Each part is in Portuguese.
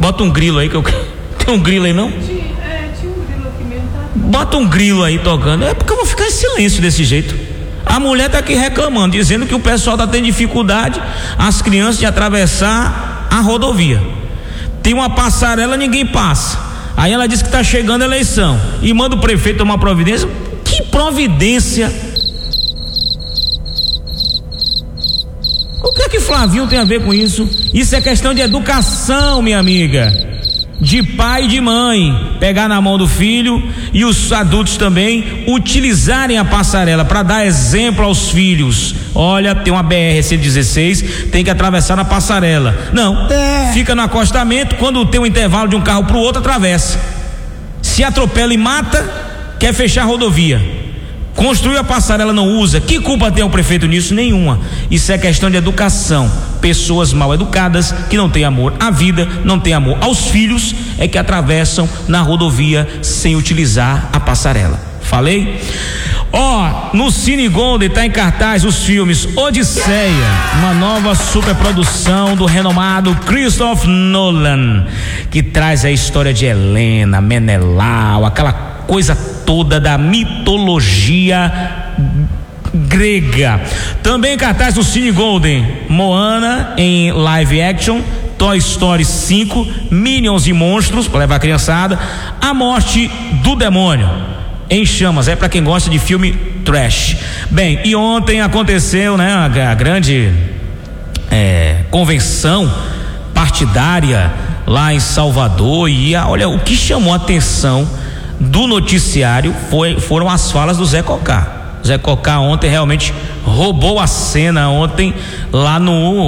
Bota um grilo aí que eu tem um grilo aí não? Tinha um grilo aqui mesmo, tá? Bota um grilo aí tocando. É porque eu vou ficar em silêncio desse jeito. A mulher tá aqui reclamando, dizendo que o pessoal tá tendo dificuldade, as crianças, de atravessar a rodovia. Tem uma passarela, ninguém passa. Aí ela diz que tá chegando a eleição e manda o prefeito tomar providência. Que providência? O que é que Flavinho tem a ver com isso? Isso é questão de educação, minha amiga. De pai e de mãe, pegar na mão do filho e os adultos também utilizarem a passarela para dar exemplo aos filhos. Olha, tem uma BR-116, tem que atravessar na passarela. Não, fica no acostamento, quando tem um intervalo de um carro pro outro, atravessa. Se atropela e mata, quer fechar a rodovia. Construiu a passarela, não usa. Que culpa tem o prefeito nisso? Nenhuma. Isso é questão de educação. Pessoas mal educadas, que não têm amor à vida, não têm amor aos filhos, é que atravessam na rodovia sem utilizar a passarela. Falei? No Cine Golden tá em cartaz os filmes Odisseia, uma nova superprodução do renomado Christopher Nolan, que traz a história de Helena, Menelau, aquela coisa toda da mitologia grega. Também em cartaz do Cine Golden, Moana em live action, Toy Story 5, Minions e Monstros, para levar a criançada, A Morte do Demônio em Chamas, é para quem gosta de filme trash. Bem, e ontem aconteceu, né, a grande convenção partidária lá em Salvador, e olha, o que chamou a atenção do noticiário foram as falas do Zé Cocá. Zé Cocá ontem realmente roubou a cena ontem lá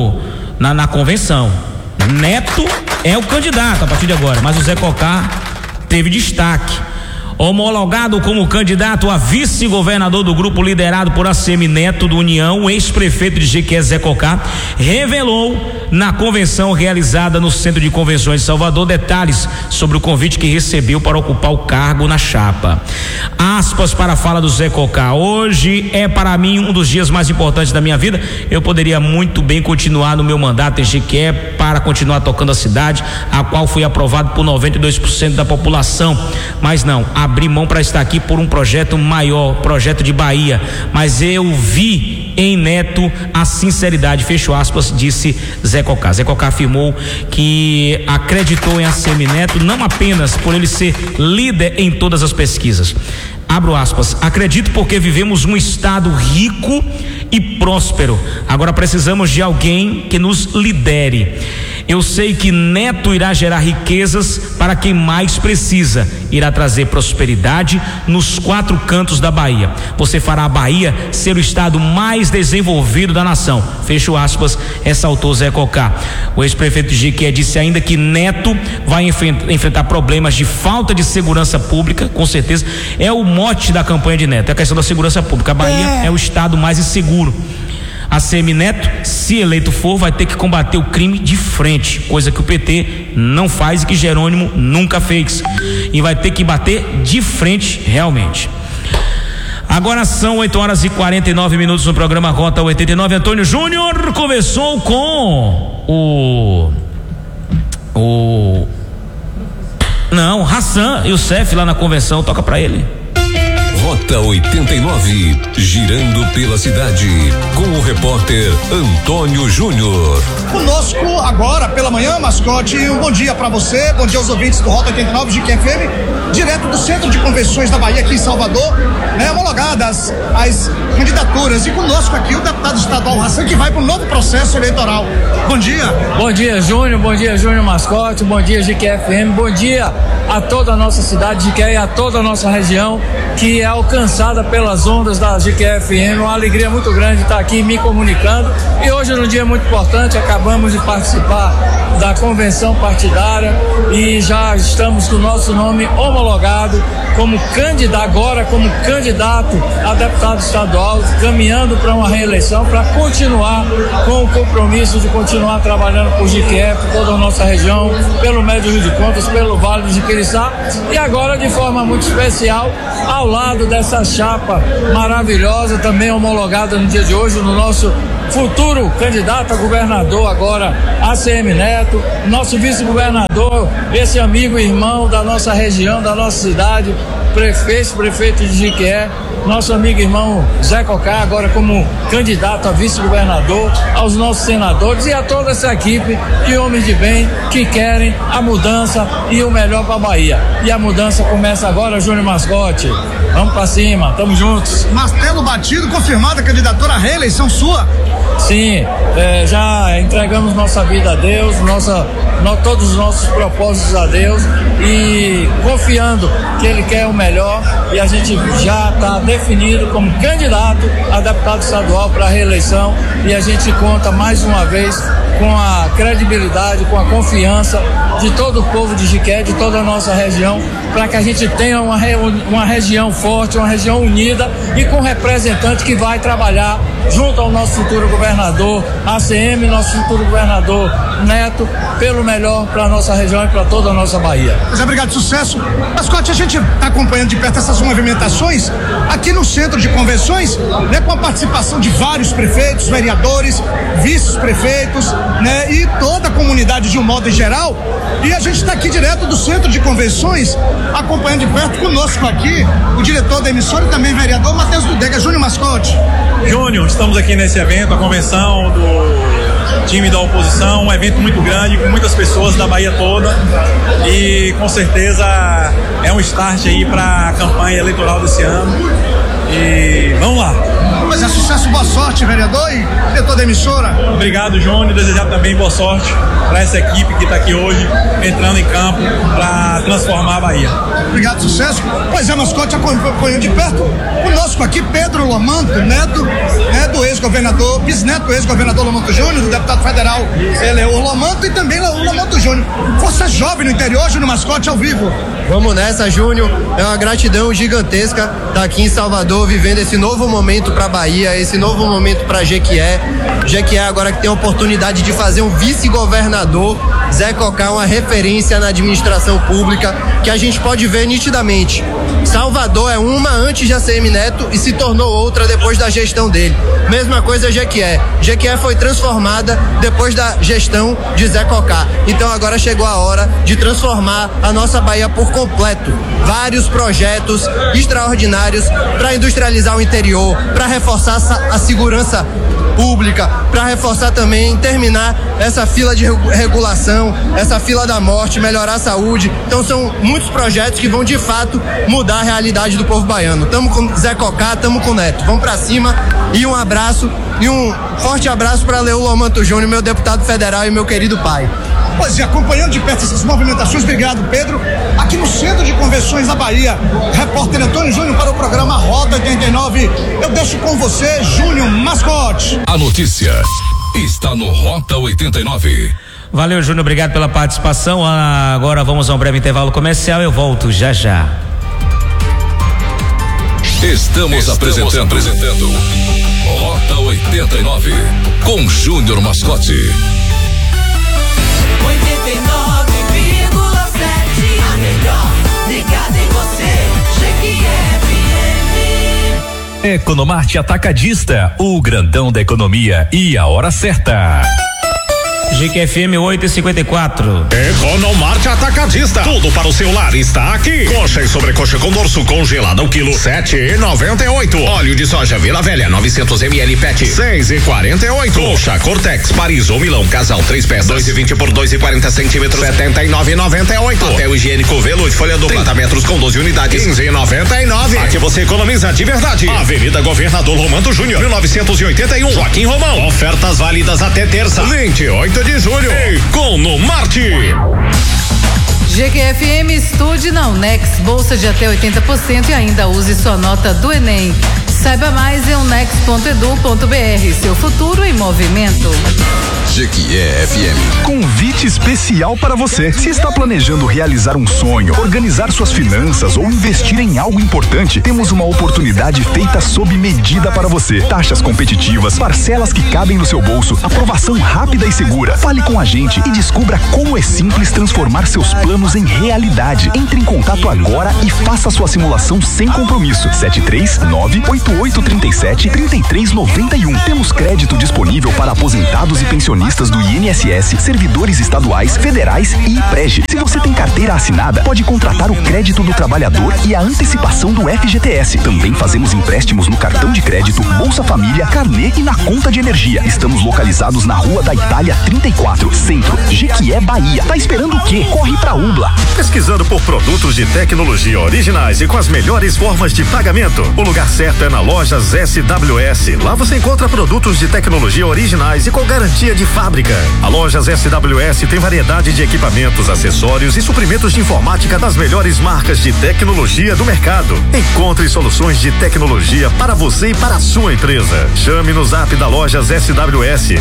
na convenção. Neto é o candidato a partir de agora, mas o Zé Cocá teve destaque. Homologado como candidato a vice-governador do grupo liderado por ACM Neto do União, o ex-prefeito de Jequié, Zé Cocá, revelou na convenção realizada no Centro de Convenções de Salvador detalhes sobre o convite que recebeu para ocupar o cargo na chapa. Aspas para a fala do Zé Cocá: hoje é para mim um dos dias mais importantes da minha vida. Eu poderia muito bem continuar no meu mandato em Jequié para continuar tocando a cidade, a qual foi aprovado por 92% da população, mas não, abri mão para estar aqui por um projeto maior, projeto de Bahia, mas eu vi em Neto a sinceridade, fecho aspas, disse Zé Cocá. Zé Cocá afirmou que acreditou em ACM Neto não apenas por ele ser líder em todas as pesquisas, abro aspas, acredito porque vivemos um estado rico e próspero, agora precisamos de alguém que nos lidere. Eu sei que Neto irá gerar riquezas para quem mais precisa, irá trazer prosperidade nos 4 cantos da Bahia. Você fará a Bahia ser o estado mais desenvolvido da nação, fecho aspas, ressaltou Zé Cocá. O ex-prefeito de Jequié disse ainda que Neto vai enfrentar problemas de falta de segurança pública, com certeza é o mote da campanha de Neto, é a questão da segurança pública. A Bahia é o estado mais inseguro. ACM Neto, se eleito for, vai ter que combater o crime de frente, coisa que o PT não faz e que Jerônimo nunca fez, e vai ter que bater de frente realmente. Agora são 8h49 no programa Rota 89. Antônio Júnior conversou com Hassan e o Cef lá na convenção. Toca pra ele. Rota 89, girando pela cidade, com o repórter Antônio Júnior. Conosco agora pela manhã, Mascote, um bom dia para você, bom dia aos ouvintes do Rota 89 de QFM, direto do Centro de Convenções da Bahia aqui em Salvador, né, homologadas as candidaturas, e conosco aqui o deputado estadual Hassan, que vai para um novo processo eleitoral. Bom dia. Bom dia, Júnior Mascote, bom dia GQFM, bom dia a toda a nossa cidade de Jequié e a toda a nossa região que é alcançada pelas ondas da GQFM. Uma alegria muito grande estar aqui me comunicando, e hoje é um dia muito importante. Acabamos de participar da convenção partidária e já estamos com o nosso nome homologado como candidato a deputado estadual, caminhando para uma reeleição, para continuar com o compromisso de continuar trabalhando por Jequié, por toda a nossa região, pelo Médio Rio de Contas, pelo Vale do Jiquiriçá, e agora de forma muito especial ao lado dessa chapa maravilhosa, também homologada no dia de hoje, no nosso futuro candidato a governador agora, ACM Neto, nosso vice-governador, esse amigo e irmão da nossa região, da nossa cidade, prefeito de Jiquié, nosso amigo e irmão Zé Cocá, agora como candidato a vice-governador, aos nossos senadores e a toda essa equipe de homens de bem que querem a mudança e o melhor para a Bahia. E a mudança começa agora, Júnior Mascote. Vamos para cima, estamos juntos. Martelo batido, confirmada a candidatura à reeleição sua? Sim, já entregamos nossa vida a Deus, todos os nossos propósitos a Deus e confiando que Ele quer o melhor, e a gente já está definido como candidato a deputado estadual para a reeleição, e a gente conta mais uma vez com a credibilidade, com a confiança de todo o povo de Jiquié, de toda a nossa região, para que a gente tenha uma região forte, uma região unida e com representante que vai trabalhar junto ao nosso futuro governador ACM, nosso futuro governador Neto, pelo melhor para a nossa região e para toda a nossa Bahia. Pois é, obrigado, sucesso. Mascote, a gente está acompanhando de perto essas movimentações aqui no centro de convenções, né, com a participação de vários prefeitos, vereadores, vice-prefeitos, né, e toda a comunidade de um modo geral. E a gente está aqui direto do centro de convenções, acompanhando de perto conosco aqui o diretor da emissora e também vereador Matheus Dudega. Júnior Mascote. Júnior, estamos aqui nesse evento, a convenção do time da oposição, um evento muito grande, com muitas pessoas da Bahia toda, e com certeza é um start aí para a campanha eleitoral desse ano, e vamos lá. Pois é, sucesso, boa sorte, vereador e diretor da emissora. Obrigado, Júnior, desejar também boa sorte para essa equipe que está aqui hoje, entrando em campo para transformar a Bahia. Obrigado, sucesso. Pois é, Mascote, acompanhando de perto conosco aqui Pedro Lomanto, neto, né, do ex-governador, bisneto do ex-governador Lomanto Júnior, do deputado federal Eleor Lomanto, e também o Lomanto Júnior. Força jovem no interior, Júnior Mascote, ao vivo. Vamos nessa, Júnior. É uma gratidão gigantesca estar aqui em Salvador, vivendo esse novo momento para a Bahia, esse novo momento para Jequié. Jequié agora que tem a oportunidade de fazer um vice-governador, Zé Cocá, uma referência na administração pública, que a gente pode ver nitidamente. Salvador é uma antes de ACM Neto e se tornou outra depois da gestão dele. Mesma coisa Jequié. Jequié foi transformada depois da gestão de Zé Cocá. Então agora chegou a hora de transformar a nossa Bahia por completo. Vários projetos extraordinários para industrializar o interior, para reforçar a segurança pública, para reforçar também, terminar essa fila de regulação, essa fila da morte, melhorar a saúde. Então são muitos projetos que vão de fato mudar a realidade do povo baiano. Tamo com Zé Cocá, tamo com Neto. Vamos pra cima e um abraço, e um forte abraço para Eleor Lomanto Júnior, meu deputado federal e meu querido pai. Pois é, acompanhando de perto essas movimentações, obrigado, Pedro. Aqui no Centro de Convenções da Bahia, repórter Antônio Júnior para o programa Rota 89. Eu deixo com você, Júnior Mascote. A notícia está no Rota 89. Valeu, Júnior, obrigado pela participação. Agora vamos a um breve intervalo comercial, eu volto já já. Estamos apresentando Rota 89 com Júnior Mascote. 89,7, a melhor ligada em você, GQFM. Economarte Atacadista, o grandão da economia e a hora certa. GQFM 8h54. Economarte Atacadista. Tudo para o seu lar está aqui. Coxa e sobrecoxa com dorso congelada, o quilo 7,98. Óleo de soja Vila Velha 900 ml PET 6,48. Coxa Cortex Paris ou Milão Casal 3 peças 2,20 por 2,40 centímetros 79,98. Papel higiênico Velude folha dupla 30 metros com 12 unidades 15,99. Aqui você economiza de verdade. Avenida Governador Lomanto Júnior 1981 Joaquim Romão. Ofertas válidas até terça 28 de julho. Economarte. GQFM, estude na Unex, bolsa de até 80% e ainda use sua nota do Enem. Saiba mais em unex.edu.br. Seu futuro em movimento. GQFM. Convite especial para você. Se está planejando realizar um sonho, organizar suas finanças ou investir em algo importante, temos uma oportunidade feita sob medida para você. Taxas competitivas, parcelas que cabem no seu bolso, aprovação rápida e segura. Fale com a gente e descubra como é simples transformar seus planos em realidade. Entre em contato agora e faça sua simulação sem compromisso. 73988 8837-3391. Temos crédito disponível para aposentados e pensionistas do INSS, servidores estaduais, federais e IPREG. Se você tem carteira assinada, pode contratar o crédito do trabalhador e a antecipação do FGTS. Também fazemos empréstimos no cartão de crédito, Bolsa Família, Carnê e na conta de energia. Estamos localizados na Rua da Itália 34, Centro, Jequié, Bahia. Tá esperando o quê? Corre pra Umbla. Pesquisando por produtos de tecnologia originais e com as melhores formas de pagamento? O lugar certo é na Lojas SWS. Lá você encontra produtos de tecnologia originais e com garantia de fábrica. A Lojas SWS tem variedade de equipamentos, acessórios e suprimentos de informática das melhores marcas de tecnologia do mercado. Encontre soluções de tecnologia para você e para a sua empresa. Chame no zap da Lojas SWS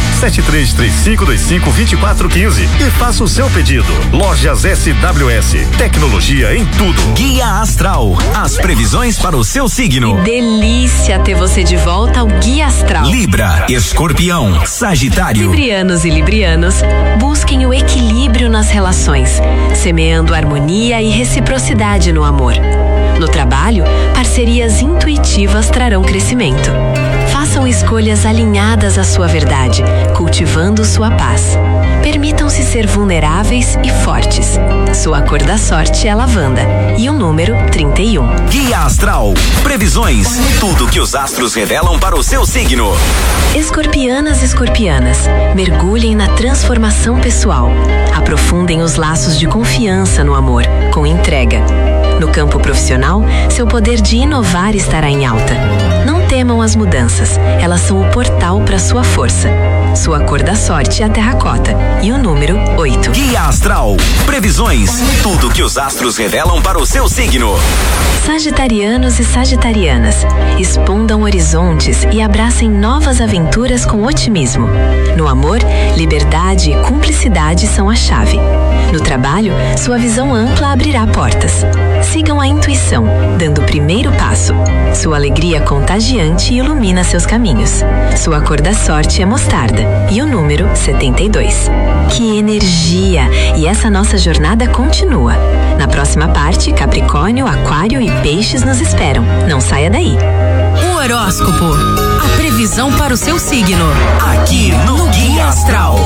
7335252415 e faça o seu pedido. Lojas SWS, tecnologia em tudo. Guia Astral, as previsões para o seu signo. Que delícia ter você de volta ao Guia Astral. Libra, Escorpião, Sagitário. Librianos e librianos, busquem o equilíbrio nas relações, semeando harmonia e reciprocidade no amor. No trabalho, parcerias intuitivas trarão crescimento. Façam escolhas alinhadas à sua verdade, cultivando sua paz. Permitam-se ser vulneráveis e fortes. Sua cor da sorte é lavanda e o número 31. Guia Astral, previsões, tudo que os astros revelam para o seu signo. Escorpianas e escorpianas, mergulhem na transformação pessoal. Aprofundem os laços de confiança no amor, com entrega. No campo profissional, seu poder de inovar estará em alta. Não temam as mudanças, elas são o portal para sua força. Sua cor da sorte é a terracota e o número 8. Guia Astral, previsões, tudo que os astros revelam para o seu signo. Sagitarianos e sagitarianas, expandam horizontes e abracem novas aventuras com otimismo. No amor, liberdade e cumplicidade são a chave. No trabalho, sua visão ampla abrirá portas. Sigam a intuição, dando o primeiro passo. Sua alegria contagiante ilumina seus caminhos. Sua cor da sorte é mostarda e o número 72. Que energia! E essa nossa jornada continua. Na próxima parte, Capricórnio, Aquário e Peixes nos esperam. Não saia daí. O horóscopo. A previsão para o seu signo. Aqui no Guia Astral.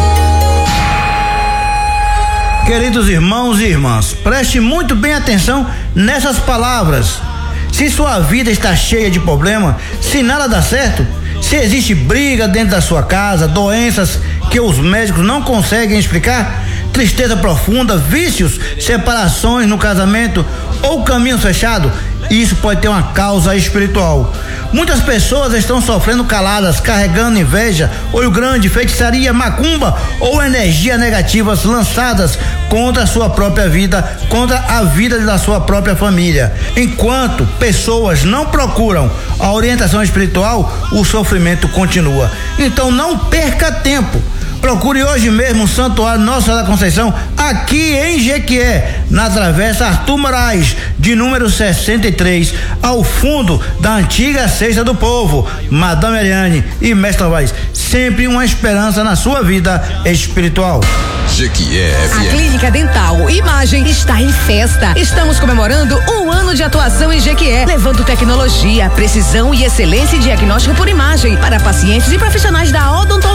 Queridos irmãos e irmãs, preste muito bem atenção nessas palavras. Se sua vida está cheia de problemas, se nada dá certo, se existe briga dentro da sua casa, doenças que os médicos não conseguem explicar, tristeza profunda, vícios, separações no casamento ou caminhos fechados, isso pode ter uma causa espiritual. Muitas pessoas estão sofrendo caladas, carregando inveja, olho grande, feitiçaria, macumba ou energias negativas lançadas contra a sua própria vida, contra a vida da sua própria família. Enquanto pessoas não procuram a orientação espiritual, o sofrimento continua. Então não perca tempo. Procure hoje mesmo o Santuário Nossa Senhora da Conceição, aqui em Jequié, na Travessa Arthur Moraes, de número 63, ao fundo da antiga Cesta do Povo. Madame Ariane e Mestre Novaes, sempre uma esperança na sua vida espiritual. Jequié FM. A Clínica Dental Imagem está em festa. Estamos comemorando 1 ano de atuação em Jequié, levando tecnologia, precisão e excelência em diagnóstico por imagem para pacientes e profissionais da odontologia.